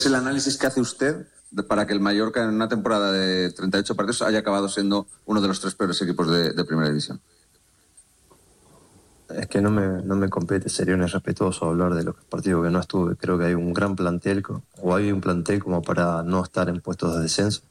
el análisis que hace usted para que el Mallorca en una temporada de 38 partidos haya acabado siendo uno de los 3 peores equipos de Primera División? Es que no me compete, sería un irrespetuoso hablar de los partidos que no estuve. Creo que hay un gran plantel, o hay un plantel como para no estar en puestos de descenso.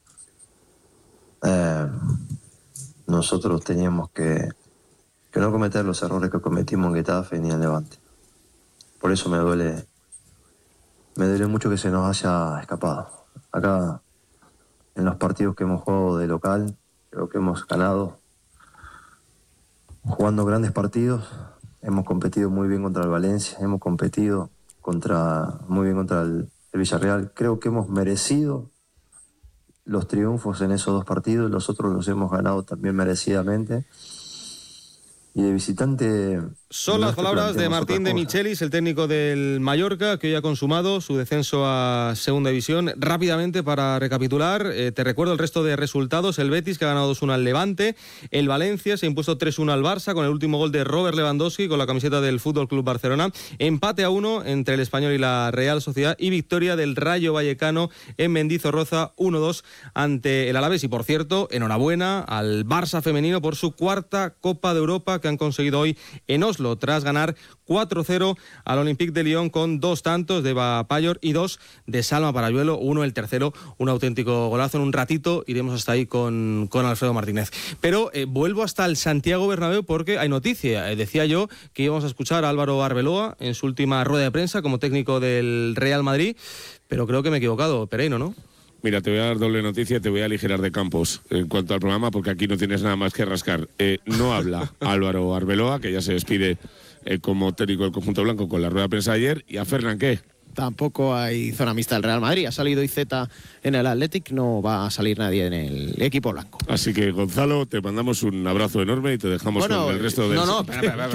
Nosotros teníamos que no cometer los errores que cometimos en Getafe ni en Levante. Por eso me duele mucho que se nos haya escapado. Acá, en los partidos que hemos jugado de local, creo que hemos ganado jugando grandes partidos. Hemos competido muy bien contra el Valencia, hemos competido muy bien contra el Villarreal. Creo que hemos merecido los triunfos en esos 2 partidos, los otros los hemos ganado también merecidamente. Y de visitante... Son las palabras de Martín de Michelis, el técnico del Mallorca, que hoy ha consumado su descenso a Segunda División. Rápidamente, para recapitular, te recuerdo el resto de resultados. El Betis, que ha ganado 2-1 al Levante. El Valencia se ha impuesto 3-1 al Barça, con el último gol de Robert Lewandowski, con la camiseta del Fútbol Club Barcelona. Empate a 1 entre el Español y la Real Sociedad. Y victoria del Rayo Vallecano en Mendizorroza, 1-2 ante el Alavés. Y, por cierto, enhorabuena al Barça femenino por su 4ª Copa de Europa que han conseguido hoy en Oslo, tras ganar 4-0 al Olympique de Lyon con 2 tantos de Eva Payor y 2 de Salma Parayuelo, uno el tercero, un auténtico golazo. En un ratito iremos hasta ahí con Alfredo Martínez. Pero vuelvo hasta el Santiago Bernabéu porque hay noticia. Decía yo que íbamos a escuchar a Álvaro Arbeloa en su última rueda de prensa como técnico del Real Madrid, pero creo que me he equivocado, Pereiro, ¿no? Mira, te voy a dar doble noticia, te voy a aligerar de campos en cuanto al programa, porque aquí no tienes nada más que rascar. No habla Álvaro Arbeloa, que ya se despide como técnico del conjunto blanco con la rueda de prensa ayer. ¿Y a Fernán qué? Tampoco hay zona mixta del Real Madrid. Ha salido Iceta en el Athletic, no va a salir nadie en el equipo blanco. Así que, Gonzalo, te mandamos un abrazo enorme y te dejamos con el resto de... No, espera.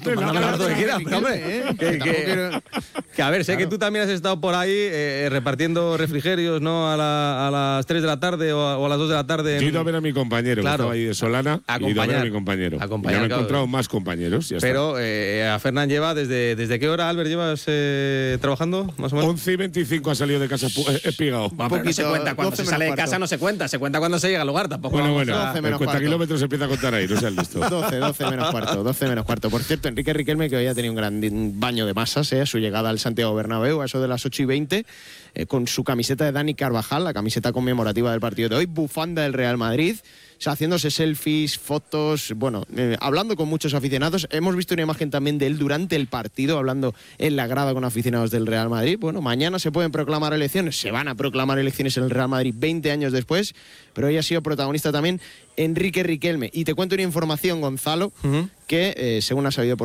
Que a ver, sé que tú también has estado por ahí repartiendo refrigerios, ¿no? A las 3 de la tarde o a las 2 de la tarde. Yo he ido a ver a mi compañero, claro, que estaba ahí de Solana, he ido a ver a mi compañero. Ya me he encontrado más compañeros. Pero a Fernán lleva, ¿desde qué hora, Albert, llevas trabajando? Más o menos 11:25 ha salido de casa espigado. Pero no se cuenta cuando se sale de casa, no se cuenta cuando se llega al lugar tampoco. Bueno, 50 kilómetros se empieza a contar ahí, no seas listo. 12 menos cuarto. Por cierto, Enrique Riquelme, que hoy ha tenido un gran baño de masas a su llegada al Santiago Bernabéu, a eso de las 8:20, con su camiseta de Dani Carvajal, la camiseta conmemorativa del partido de hoy, bufanda del Real Madrid. O sea, haciéndose selfies, fotos, hablando con muchos aficionados. Hemos visto una imagen también de él durante el partido, hablando en la grada con aficionados del Real Madrid. Bueno, mañana se pueden proclamar elecciones, se van a proclamar elecciones en el Real Madrid 20 años después, pero hoy ha sido protagonista también Enrique Riquelme. Y te cuento una información, Gonzalo, que según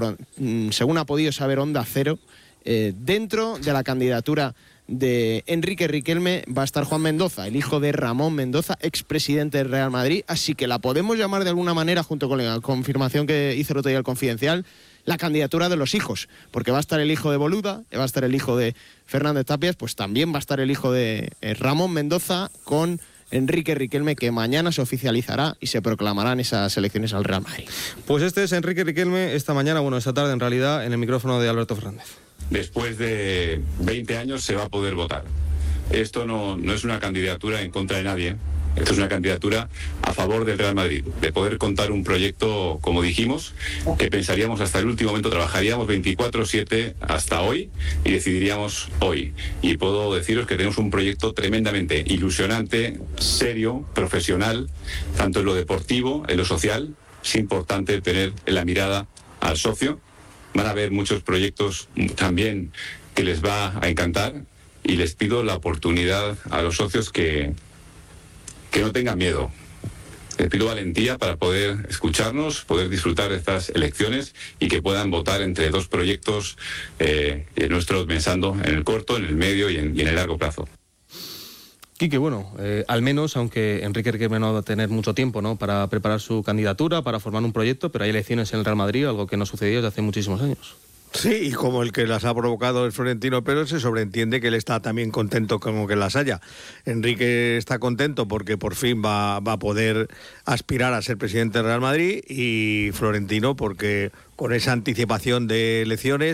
ha podido saber Onda Cero, dentro de la candidatura de Enrique Riquelme va a estar Juan Mendoza, el hijo de Ramón Mendoza, expresidente del Real Madrid, así que la podemos llamar de alguna manera, junto con la confirmación que hizo el otro día el Confidencial, la candidatura de los hijos, porque va a estar el hijo de Boluda, va a estar el hijo de Fernández Tapias, pues también va a estar el hijo de Ramón Mendoza con Enrique Riquelme, que mañana se oficializará y se proclamarán esas elecciones al Real Madrid. Pues este es Enrique Riquelme esta tarde en realidad, en el micrófono de Alberto Fernández. Después de 20 años se va a poder votar. Esto no es una candidatura en contra de nadie. Esto es una candidatura a favor del Real Madrid, de poder contar un proyecto, como dijimos, que pensaríamos hasta el último momento, trabajaríamos 24/7 hasta hoy y decidiríamos hoy. Y puedo deciros que tenemos un proyecto tremendamente ilusionante, serio, profesional, tanto en lo deportivo, en lo social. Es importante tener la mirada al socio. Van a haber muchos proyectos también que les va a encantar y les pido la oportunidad a los socios que no tengan miedo. Les pido valentía para poder escucharnos, poder disfrutar de estas elecciones y que puedan votar entre 2 proyectos nuestros, pensando en el corto, en el medio y en el largo plazo. Quique, al menos, aunque Enrique Riquelme no va a tener mucho tiempo, ¿no?, para preparar su candidatura, para formar un proyecto, pero hay elecciones en el Real Madrid, algo que no sucedió desde hace muchísimos años. Sí, y como el que las ha provocado el Florentino Pérez, se sobreentiende que él está también contento como que las haya. Enrique está contento porque por fin va a poder aspirar a ser presidente del Real Madrid, y Florentino porque con esa anticipación de elecciones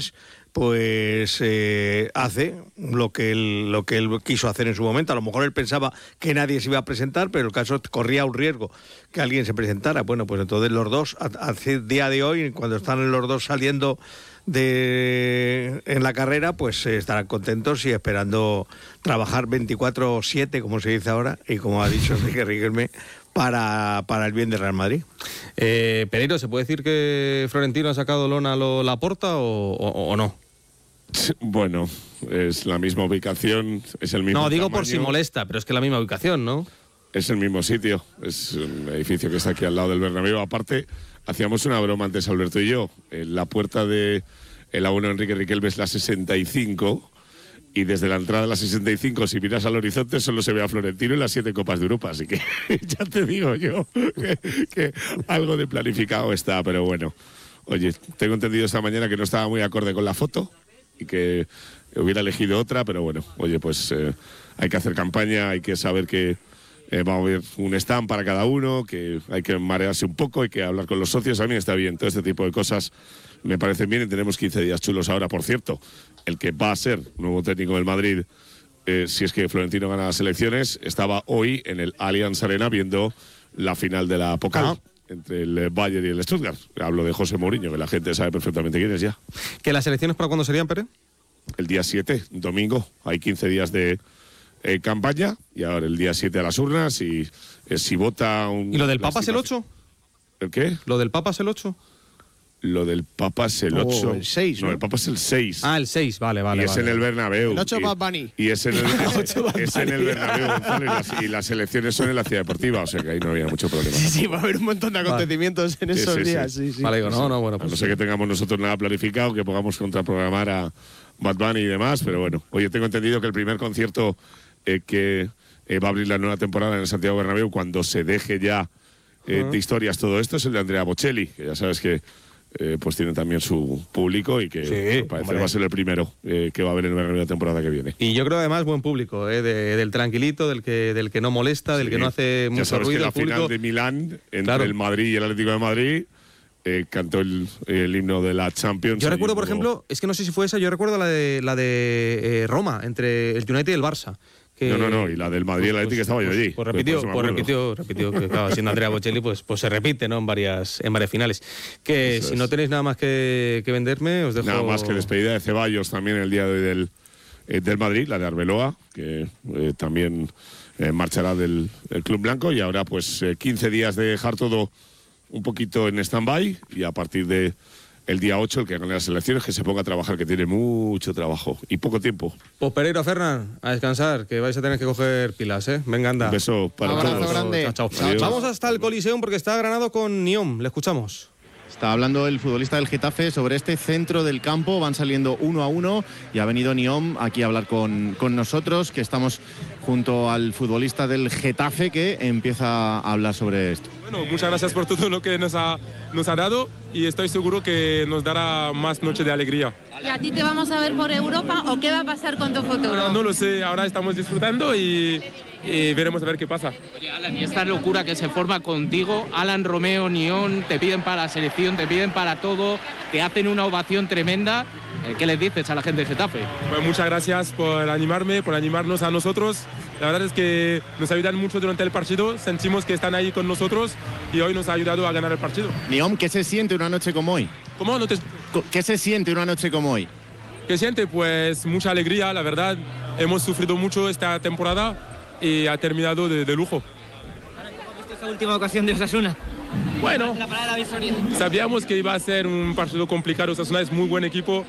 pues hace lo que él quiso hacer en su momento. A lo mejor él pensaba que nadie se iba a presentar, pero el caso corría un riesgo que alguien se presentara. Bueno, pues entonces los dos, hace día de hoy, cuando están los dos saliendo en la carrera, pues estarán contentos y esperando trabajar 24/7, como se dice ahora, y como ha dicho Enrique Riquelme, para el bien de Real Madrid. Pereiro, ¿se puede decir que Florentino ha sacado lona a Laporta o no? Bueno, es la misma ubicación, es el mismo No, digo tamaño. por si molesta, pero es que la misma ubicación, ¿no? Es el mismo sitio, es un edificio que está aquí al lado del Bernabéu. Aparte, hacíamos una broma antes, Alberto y yo. La puerta de el abono de Enrique Riquelme es la 65, y desde la entrada de la 65, si miras al horizonte, solo se ve a Florentino y las 7 Copas de Europa. Así que ya te digo yo que algo de planificado está, pero bueno. Oye, tengo entendido esta mañana que no estaba muy acorde con la foto y que hubiera elegido otra, pero bueno, oye, pues hay que hacer campaña, hay que saber que va a haber un stand para cada uno, que hay que marearse un poco, hay que hablar con los socios. A mí está bien, todo este tipo de cosas me parecen bien, y tenemos 15 días chulos ahora. Por cierto, el que va a ser nuevo técnico del Madrid, si es que Florentino gana las elecciones, estaba hoy en el Allianz Arena viendo la final de la Pokal entre el Bayern y el Stuttgart. Hablo de José Mourinho, que la gente sabe perfectamente quién es ya. ¿Que las elecciones para cuándo serían, Pere? El día 7, domingo, hay 15 días de campaña, y ahora el día 7 a las urnas, y si vota un... ¿Y lo del Papa es el 8? ¿El qué? ¿Lo del Papa es el 8? Lo del Papa es el 8. El 6, ¿no? No, el Papa es el 6. Ah, el 6, vale. Y es en el Bernabéu. El 8 Bad Bunny. Y es en el Bernabéu, Gonzalo, y las elecciones son en la Ciudad Deportiva, o sea que ahí no había mucho problema. Sí, va a haber un montón de acontecimientos en esos días. Sí. Vale, digo, no, bueno, A pues no ser que tengamos nosotros nada planificado, que podamos contraprogramar a Bad Bunny y demás, pero bueno. Oye, tengo entendido que el primer concierto que va a abrir la nueva temporada en el Santiago Bernabéu, cuando se deje ya de historias todo esto, es el de Andrea Bocelli, que ya sabes que pues tiene también su público, y que al parecer va a ser el primero que va a haber en el Bernabéu la temporada que viene. Y yo creo además buen público, del tranquilito, del que no molesta, del que no hace mucho ya sabes ruido. Que la el público... final de Milán entre el Madrid y el Atlético de Madrid cantó el himno de la Champions. Yo recuerdo, por ejemplo, es que no sé si fue esa, yo recuerdo la de Roma, entre el United y el Barça. No, y la del Madrid y el Atlético estaba yo allí. Pues repitió, que claro, siendo Andrea Bocelli, pues se repite, ¿no? En varias finales. Que eso si no tenéis nada más que venderme, os dejo... Nada más que despedida de Ceballos también el día de hoy del Madrid, la de Arbeloa, que también marchará del Club Blanco, y ahora pues 15 días de dejar todo un poquito en stand-by, y a partir de el día 8, el que gane las elecciones, que se ponga a trabajar, que tiene mucho trabajo y poco tiempo. Pues Pereiro, Fernán, a descansar, que vais a tener que coger pilas, ¿eh? Venga, anda. Un beso para todos. Grande. Chao. Vamos hasta el Coliseum porque está Granado con Niom. Le escuchamos. Está hablando el futbolista del Getafe sobre este centro del campo. Van saliendo 1 a 1 y ha venido Niom aquí a hablar con nosotros, que estamos junto al futbolista del Getafe, que empieza a hablar sobre esto. Bueno, muchas gracias por todo lo que nos ha dado, y estoy seguro que nos dará más noche de alegría. ¿Y a ti te vamos a ver por Europa o qué va a pasar con tu futuro? Bueno, no lo sé, ahora estamos disfrutando y veremos a ver qué pasa. Oye, Alan, y esta locura que se forma contigo, Alan Romeo, Nión, te piden para la selección, te piden para todo, te hacen una ovación tremenda. ¿Qué les dices a la gente de Getafe? Pues muchas gracias por animarme, por animarnos a nosotros. La verdad es que nos ayudan mucho durante el partido, sentimos que están ahí con nosotros y hoy nos ha ayudado a ganar el partido. Niom, ¿qué se siente una noche como hoy? ¿Cómo? ¿Qué se siente una noche como hoy? ¿Qué siente? Pues mucha alegría, la verdad. Hemos sufrido mucho esta temporada y ha terminado de lujo. ¿Cómo viste esta última ocasión de Osasuna? Bueno, sabíamos que iba a ser un partido complicado. Osasuna es muy buen equipo.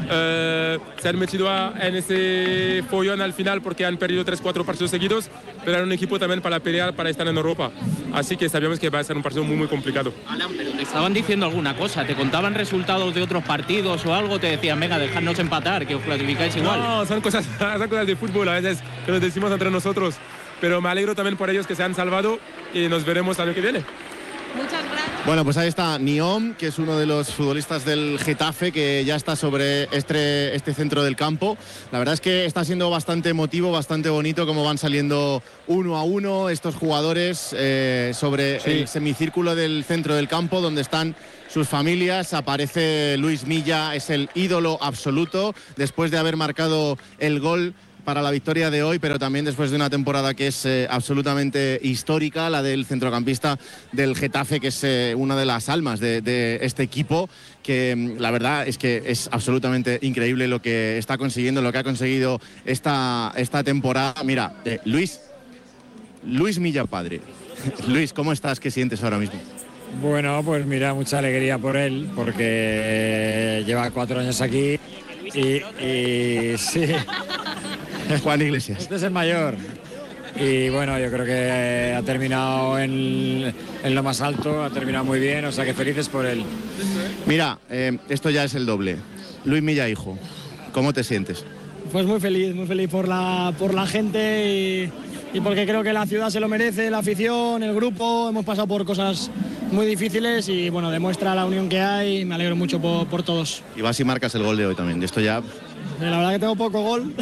Se han metido en ese follón al final porque han perdido 3-4 partidos seguidos, pero era un equipo también para pelear, para estar en Europa. Así que sabíamos que iba a ser un partido muy complicado. Alan, pero te estaban diciendo alguna cosa, te contaban resultados de otros partidos o algo, te decían, venga, dejadnos empatar, que os clasificáis igual. No, son cosas de fútbol, a veces que nos decimos entre nosotros, pero me alegro también por ellos que se han salvado y nos veremos el año que viene. Muchas gracias. Bueno, pues ahí está Niom, que es uno de los futbolistas del Getafe, que ya está sobre este centro del campo. La verdad es que está siendo bastante emotivo, bastante bonito cómo van saliendo 1 a 1 estos jugadores sobre el semicírculo del centro del campo, donde están sus familias. Aparece Luis Milla, es el ídolo absoluto, después de haber marcado el gol para la victoria de hoy, pero también después de una temporada que es absolutamente histórica, la del centrocampista del Getafe, que es una de las almas de este equipo, que la verdad es que es absolutamente increíble lo que está consiguiendo, lo que ha conseguido esta temporada. Mira, Luis Milla padre. Luis, ¿cómo estás? ¿Qué sientes ahora mismo? Bueno, pues mira, mucha alegría por él, porque lleva 4 años aquí y sí. Juan Iglesias. Este es el mayor. Y bueno, yo creo que ha terminado en lo más alto, ha terminado muy bien, o sea que felices por él. Mira, esto ya es el doble. Luis Milla, hijo, ¿cómo te sientes? Pues muy feliz por la gente y porque creo que la ciudad se lo merece, la afición, el grupo. Hemos pasado por cosas muy difíciles y bueno, demuestra la unión que hay y me alegro mucho por todos. Y vas y marcas el gol de hoy también. Esto ya... La verdad que tengo poco gol.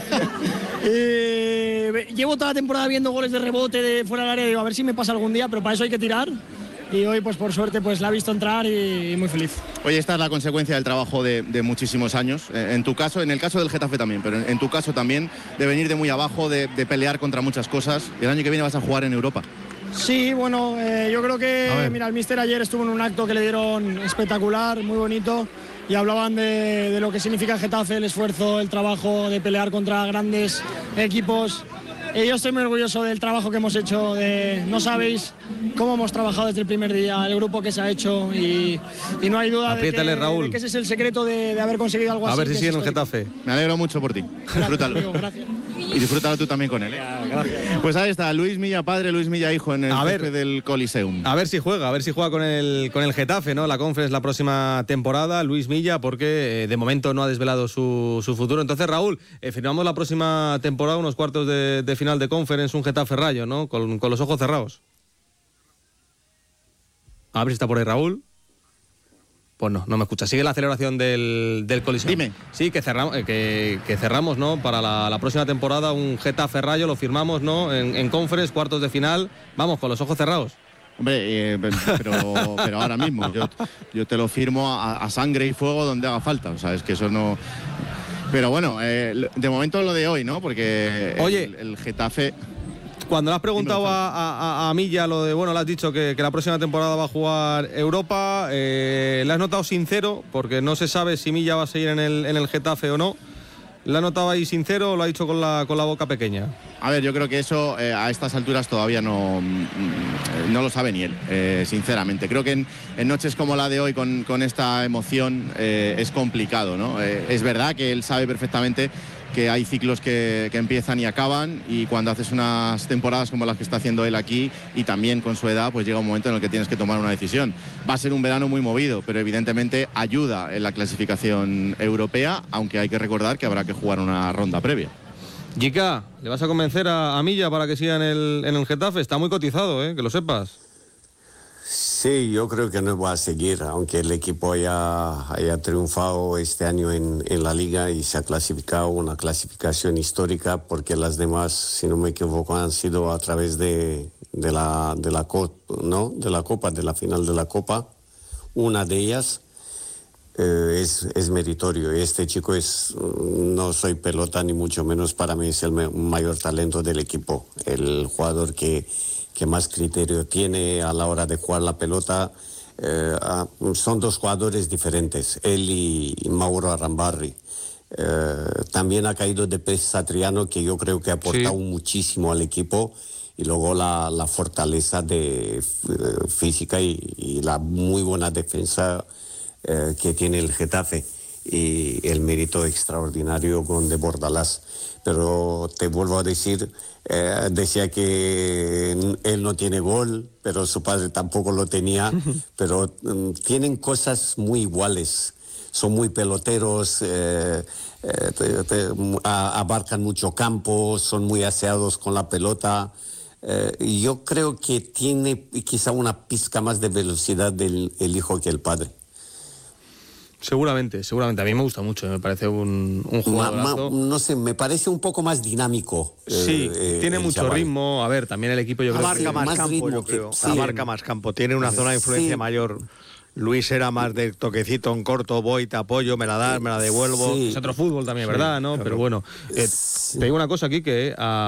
Llevo toda la temporada viendo goles de rebote de fuera del área, digo, a ver si me pasa algún día, pero para eso hay que tirar. Y hoy, pues por suerte, pues la he visto entrar y muy feliz. Oye, esta es la consecuencia del trabajo de muchísimos años. En tu caso, en el caso del Getafe también, pero en tu caso también, de venir de muy abajo, de pelear contra muchas cosas. El año que viene vas a jugar en Europa. Sí, bueno, yo creo que, mira, el míster ayer estuvo en un acto que le dieron espectacular, muy bonito, y hablaban de lo que significa Getafe, el esfuerzo, el trabajo de pelear contra grandes equipos. Yo estoy muy orgulloso del trabajo que hemos hecho, no sabéis cómo hemos trabajado desde el primer día, el grupo que se ha hecho y no hay duda de que ese es el secreto de haber conseguido algo así. A ver si sigue en el Getafe. Me alegro mucho por ti. Disfrútalo. Amigo, gracias. Y disfrútalo tú también con él. Gracias. Pues ahí está, Luis Milla padre, Luis Milla hijo en el jefe del Coliseum. A ver si juega con el Getafe, ¿no? La Conference la próxima temporada, Luis Milla, porque de momento no ha desvelado su futuro. Entonces, Raúl, firmamos la próxima temporada unos cuartos de final de Conference, un Getafe Rayo, ¿no? Con los ojos cerrados. A ver si está por ahí Raúl. Pues no me escucha. Sigue la celebración del Coliseum. Dime. Sí, que cerramos, ¿no? Para la próxima temporada un Getafe Rayo, lo firmamos, ¿no? En Conference, cuartos de final. Vamos, con los ojos cerrados. Hombre, pero ahora mismo. Yo te lo firmo a sangre y fuego donde haga falta. O sea, es que eso no... Pero bueno, de momento lo de hoy, ¿no? Porque el Getafe... Cuando le has preguntado a Milla lo de, bueno, le has dicho que la próxima temporada va a jugar Europa, le has notado sincero, porque no se sabe si Milla va a seguir en el Getafe o no. ¿Le has notado ahí sincero o lo ha dicho con la boca pequeña? A ver, yo creo que eso a estas alturas todavía no lo sabe ni él, sinceramente. Creo que en noches como la de hoy, con esta emoción, es complicado, ¿no? Es verdad que él sabe perfectamente que hay ciclos que empiezan y acaban, y cuando haces unas temporadas como las que está haciendo él aquí y también con su edad, pues llega un momento en el que tienes que tomar una decisión. Va a ser un verano muy movido, pero evidentemente ayuda en la clasificación europea, aunque hay que recordar que habrá que jugar una ronda previa. Jica, ¿le vas a convencer a Milla para que siga en el Getafe? Está muy cotizado, que lo sepas. Sí, yo creo que no va a seguir, aunque el equipo haya triunfado este año en la Liga y se ha clasificado una clasificación histórica, porque las demás, si no me equivoco, han sido a través de la Copa, de la final de la Copa. Una de ellas es meritorio. Este chico no soy pelota ni mucho menos, para mí es el mayor talento del equipo, el jugador que más criterio tiene a la hora de jugar la pelota. Son dos jugadores diferentes, él y Mauro Arambarri. También ha caído de Pez Satriano, que yo creo que ha aportado muchísimo al equipo, y luego la fortaleza física y la muy buena defensa que tiene el Getafe, y el mérito extraordinario con de Bordalás. Pero te vuelvo a decir, decía que él no tiene gol, pero su padre tampoco lo tenía, pero tienen cosas muy iguales. Son muy peloteros, abarcan mucho campo, son muy aseados con la pelota. yo creo que tiene quizá una pizca más de velocidad el hijo que el padre. Seguramente. A mí me gusta mucho, me parece un jugadorazo. No sé, me parece un poco más dinámico. Sí, tiene mucho ritmo. A ver, también el equipo yo creo que... Abarca más campo, yo creo. Sí. Abarca más campo, tiene una zona de influencia mayor. Luis era más de toquecito en corto, voy, te apoyo, me la das, me la devuelvo. Es otro fútbol también, ¿verdad? ¿No? Pero bueno, te digo una cosa aquí que...